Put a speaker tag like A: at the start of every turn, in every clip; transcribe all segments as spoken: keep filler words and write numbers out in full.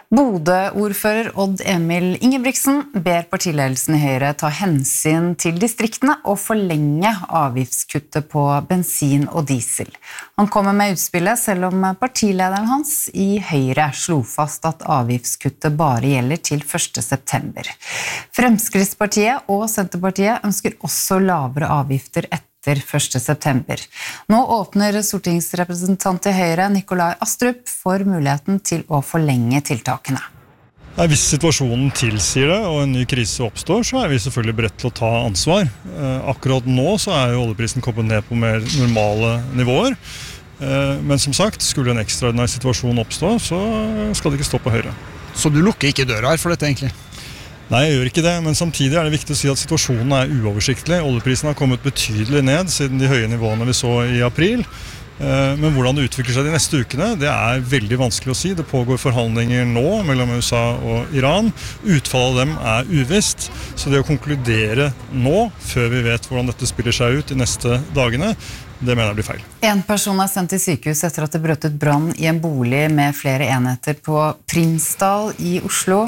A: Bodø-ordfører Odd Emil Ingebrigtsen ber partiledelsen i Høyre ta hensyn til distriktene og forlenge avgiftskuttet på bensin og diesel. Han kommer med utspillet selv om partilederen hans i Høyre slo fast at avgiftskuttet bare gjelder til første september. Fremskrittspartiet og Senterpartiet ønsker også lavere avgifter etter etter første september. Nå åpner stortingsrepresentant i Høyre Nikolai Astrup for muligheten til å forlenge tiltakene.
B: Hvis situasjonen tilsier det, og en ny krise oppstår, så er vi selvfølgelig beredt til å ta ansvar. Akkurat nå så er jo oljeprisen kommet ned på mer normale nivåer. Men som sagt, skulle en ekstraordinær situasjon oppstå, så skal det ikke stå på Høyre.
C: Så du lukker ikke døra her for dette egentlig?
B: Nei, jeg gjør ikke det, men samtidig er det viktig å si at situasjonen er uoversiktlig. Oljeprisen har kommet betydelig ned siden de høye nivåene vi så i april. Men hvordan det utvikler seg de neste ukene, det er veldig vanskelig å si. Det pågår forhandlinger nå mellom U S A og Iran. Utfallet av dem er uvisst, så det å konkludere nå, før vi vet hvordan dette spiller seg ut de neste dagene, det mener jeg blir feil.
A: En person er sendt til sykehus etter at det brøt ut brann i en bolig med flere enheter på Prinsdal i Oslo.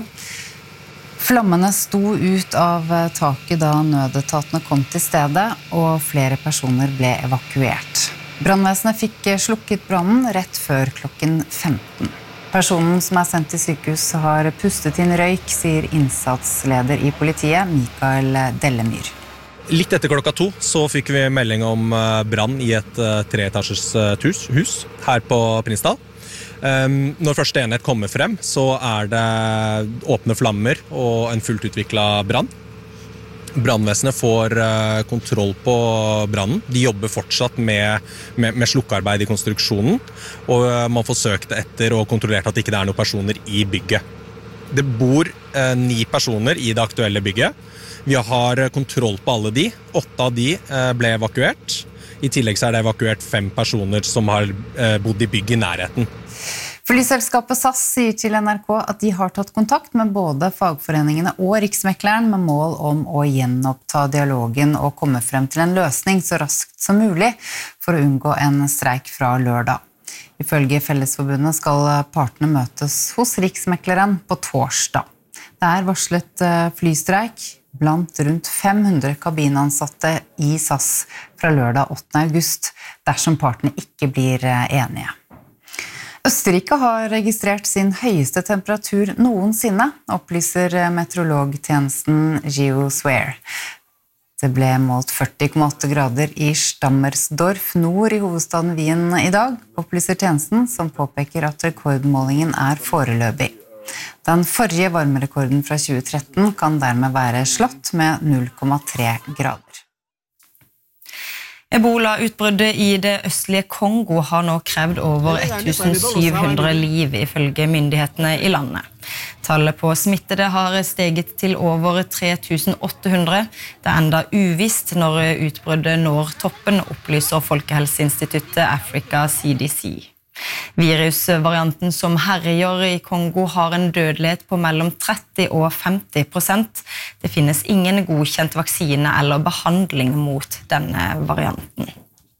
A: Flammene sto ut av taket da nødetatene kom til stedet, og flere personer ble evakuert. Brannvesenet fikk slukket brannen rett før klokken femten. Personen som er sendt til sykehus har pustet inn røyk, sier innsatsleder i politiet, Mikael Dellemyr.
D: Litt etter klokka to så fikk vi melding om brann i et treetasjes hus, hus her på Prinsdal. Um, når første enhet kommer frem, så er det åpne flammer og en fullt utviklet brann. Brannvesenet får uh, kontroll på brannen. De jobber fortsatt med, med, med slukkearbeid i konstruksjonen, og uh, man får søkt etter og kontrollert at det ikke er noen personer i bygget. Det bor uh, ni personer i det aktuelle bygget. Vi har kontroll på alle de. Åtte av de uh, ble evakuert. I tillegg så er det evakuert fem personer som har uh, bodd i bygget i nærheten.
A: Flyselskapet S A S sier til N R K at de har tatt kontakt med både fagforeningene og Riksmekleren med mål om å gjenoppta dialogen og komme frem til en løsning så raskt som mulig for å unngå en streik fra lørdag. Ifølge Fellesforbundet skal partene møtes hos Riksmekleren på torsdag. Det er varslet flystreik blant rundt fem hundre kabinansatte i S A S fra lørdag åttende august dersom partene ikke blir enige. Østerrike har registrert sin høyeste temperatur noensinne, opplyser meteorologtjenesten GeoSwear. Det ble målt førti komma åtte grader i Stammersdorf nord i hovedstaden Wien i dag, opplyser tjenesten, som påpeker at rekordmålingen er foreløpig. Den forrige varmerekorden fra tjue tretten kan dermed være slått med null komma tre grader. Ebola-utbruddet i det østlige Kongo har nå krevd over tusen syv hundre liv ifølge myndighetene i landet. Tallet på smittede har steget til over tre tusen åtte hundre. Det er enda uvisst når utbruddet når toppen, opplyser Folkehelseinstituttet Africa C D C. Virusvarianten som herjer i Kongo har en dødelighet på mellom tretti og femti prosent. Det finnes ingen godkjent vaksine eller behandling mot denne varianten.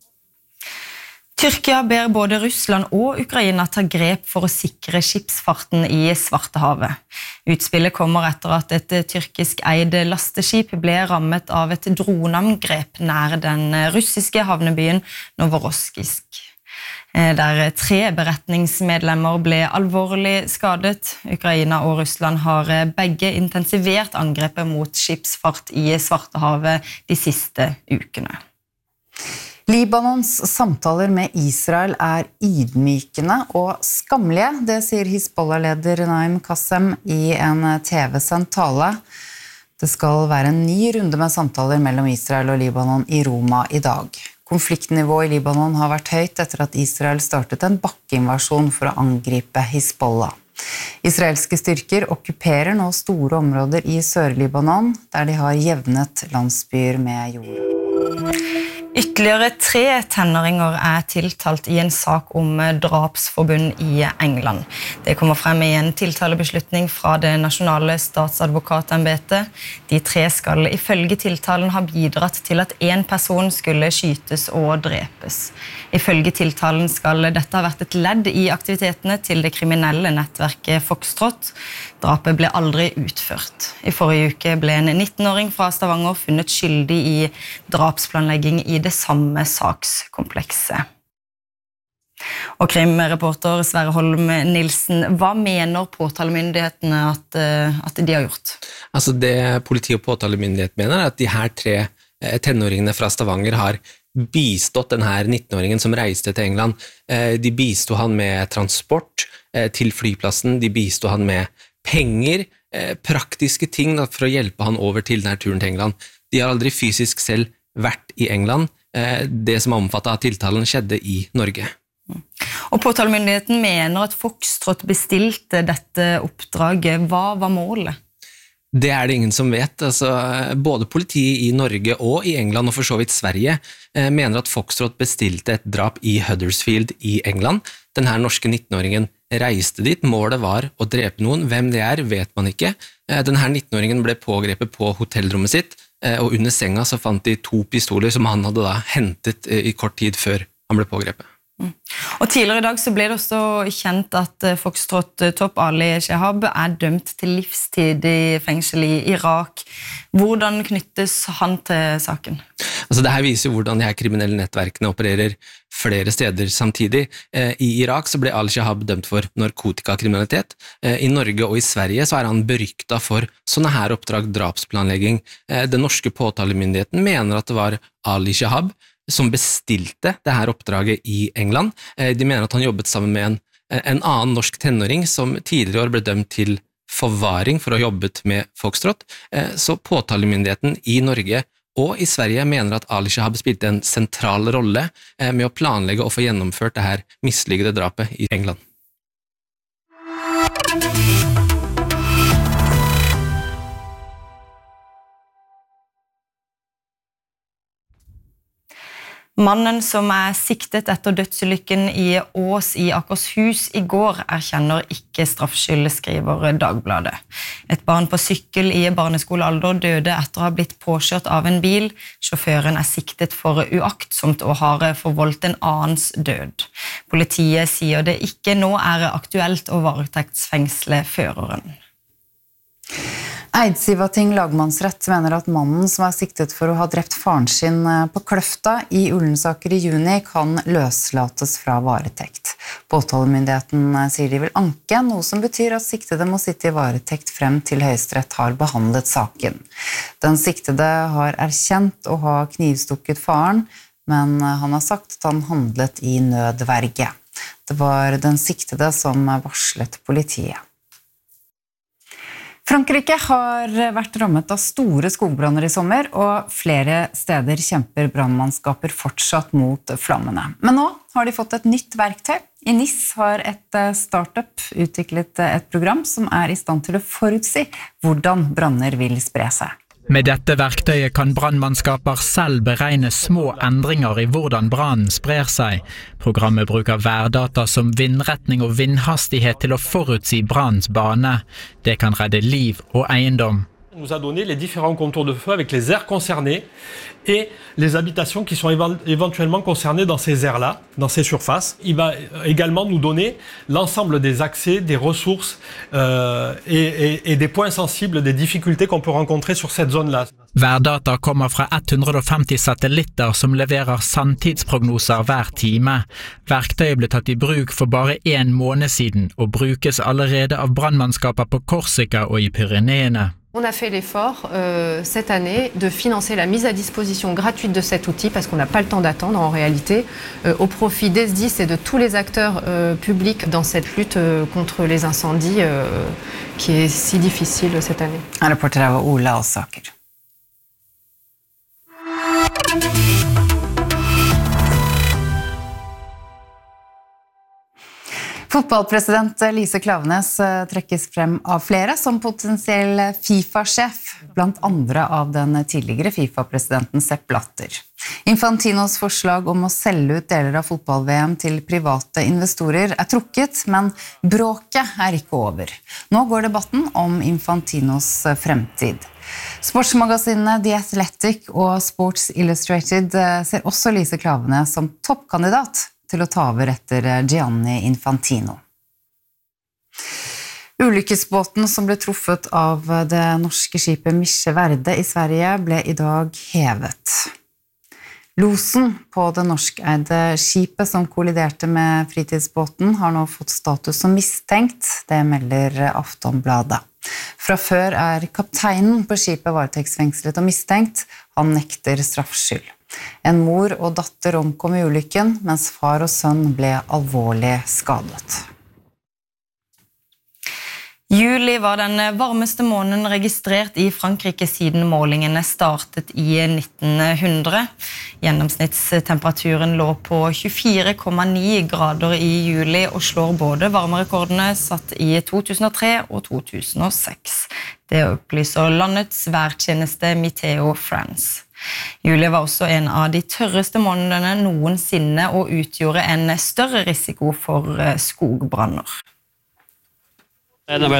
A: Tyrkia ber både Russland og Ukraina ta grep for å sikre skipsfarten i Svartehavet. Utspillet kommer etter at et tyrkisk eid lasteskip ble rammet av et droneangrep nær den russiske havnebyen Novorossijsk. Der tre beretningsmedlemmer ble alvorlig skadet. Ukraina og Russland har begge intensivert angrepet mot skipsfart i Svartehavet de siste ukene. Libanons samtaler med Israel er ydmykende og skamlige, det sier Hizbollah-leder Naim Qassem i en T V-sendt tale. Det skal være en ny runde med samtaler mellom Israel og Libanon i Roma i dag. Konfliktnivået i Libanon har vært høyt etter at Israel startet en bakkeinvasjon for å angripe Hizbollah. Israelske styrker okkuperer nå store områder i Sør-Libanon, der de har jevnet landsbyer med jord.
E: Ytterligere tre tenåringer er tiltalt i en sak om drapsforbund i England. Det kommer frem i en tiltalebeslutning fra det nasjonale statsadvokatembetet. De tre skal ifølge tiltalen ha bidratt til at en person skulle skytes og drepes. Ifølge tiltalen skal dette ha vært et ledd i aktivitetene til det kriminelle nettverket Foxtrot. Drapet ble aldri utført. I forrige uke ble en nittenåring fra Stavanger funnet skyldig i drapsplanlegging i det samme sakskomplekset. Og krimreporter Sverre Holm Nilsen, hva mener påtalemyndighetene at, at de har gjort?
F: Altså det politi- og påtalemyndighet mener er at de her tre tenåringene fra Stavanger har bistått denne nittenåringen som reiste til England. De bistod han med transport til flyplassen, de bistod han med penger, praktiske ting for å hjelpe han over til denne turen til England. De har aldri fysisk selv vært i England. Det som er omfattet av tiltalen skjedde i Norge.
E: Og påtalemyndigheten mener at Foxtrot bestilte dette oppdraget. Hva var målet?
F: Det er det ingen som vet. Altså, både politiet i Norge og i England, og for så vidt Sverige, mener at Foxtrot bestilte et drap i Huddersfield i England. Denne norske nittenåringen reiste dit. Målet var å drepe noen. Hvem det er, vet man ikke. Denne nittenåringen ble pågrepet på hotellrommet sitt, og under senga så fant de to pistoler som han hadde da hentet i kort tid før han ble pågrepet.
E: Og tidligere i dag så ble det også kjent at Foxtrot-topp Ali Shehab er dømt til livstid i fengsel i Irak. Hvordan knyttes han til saken?
F: Altså det her viser jo hvordan de her kriminelle nettverkene opererer flere steder samtidig. I Irak så ble Ali Shehab dømt for narkotikakriminalitet. I Norge og i Sverige så er han beryktet for sånne her oppdrag, drapsplanlegging. Den norske påtalemyndigheten mener at det var Ali Shehab som bestilte det her oppdraget i England. De mener at han jobbet sammen med en, en annen norsk tenåring som tidligere år ble dømt til forvaring for å ha jobbet med Foxtrot. Så påtalemyndigheten i Norge og i Sverige mener at Ali Shehab spilte en sentral rolle med å planlegge og få gjennomført det her mislykkede drapet i England.
E: Mannen som er siktet etter dødsulykken i Ås i Akershus i går erkjenner ikke straffskyld, skriver Dagbladet. Et barn på sykkel i barneskolealder døde etter å ha blitt påkjørt av en bil. Sjåføren er siktet for uaktsomt og har forvoldt en annens død. Politiet sier det ikke nå er aktuelt å varetektsfengsle føreren.
A: Eidsivating lagmannsrett mener at mannen som er siktet for å ha drept faren sin på Kløfta i Ullensaker i juni kan løslates fra varetekt. Påtalemyndigheten sier de vil anke, noe som betyr at siktede må sitte i varetekt frem til Høyesterett har behandlet saken. Den siktede har erkjent å ha knivstukket faren, men han har sagt at han handlet i nødverge. Det var den siktede som varslet politiet. Frankrike har vært rammet av store skogbranner i sommer, og flere steder kjemper brannmannskaper fortsatt mot flammene. Men nå har de fått et nytt verktøy. I Nis har et startup utviklet et program som er i stand til å forutsi hvordan branner vil spre seg.
G: Med dette verktøyet kan brannmannskaper selv beregne små endringer i hvordan brannen sprer seg. Programmet bruker værdata som vindretning og vindhastighet til å forutsi brannens bane. Det kan redde liv og eiendom.
H: Nous a donné les différents contours de feu avec les aires concernées et les habitations qui sont éventuellement concernées dans ces aires-là, dans ces surfaces. Il va également nous donner l'ensemble des accès, des ressources euh, et, et, et des points sensibles, des difficultés qu'on peut rencontrer sur cette zone-là.
G: Værdata kommer fra hundre femti satellitter som leverer sanntidsprognoser hver time. Verktøyet ble tatt i bruk for bare en måned siden og brukes allerede av brannmannskaper på Korsika og i Pyreneene.
I: On a fait l'effort euh, cette année de financer la mise à disposition gratuite de cet outil parce qu'on n'a pas le temps d'attendre en réalité euh, au profit d'E S D I S et de tous les acteurs euh, publics dans cette lutte euh, contre les incendies euh, qui est si difficile cette année.
A: Un reporter av Ola Alsaker. Fotballpresident Lise Klaveness trekkes frem av flere som potensiell FIFA-sjef, blant andre av den tidligere FIFA-presidenten Sepp Blatter. Infantinos forslag om å selge ut deler av fotball-V M til private investorer er trukket, men bråket er ikke over. Nå går debatten om Infantinos fremtid. Sportsmagasinene The Athletic og Sports Illustrated ser også Lise Klaveness som toppkandidat til å ta over etter Gianni Infantino. Ulykkesbåten som ble truffet av det norske skipet Mische Verde i Sverige ble i dag hevet. Losen på det norskeide skipet som kolliderte med fritidsbåten har nå fått status som mistenkt, det melder Aftonbladet. Fra før er kapteinen på skipet varetektsfengslet og mistenkt, han nekter straffskyld. En mor og datter omkom i ulykken, mens far og sønn ble alvorlig skadet.
E: Juli var den varmeste måneden registrert i Frankrike siden målingene startet i nitten hundre. Gjennomsnittstemperaturen lå på tjuefire komma ni grader i juli og slår både varmerekordene satt i to tusen og tre og to tusen og seks. Det opplyser landets værtjeneste Meteo France. Juli var også en av de tørreste månedene noensinne og utgjorde en større risiko for skogbranner.
J: När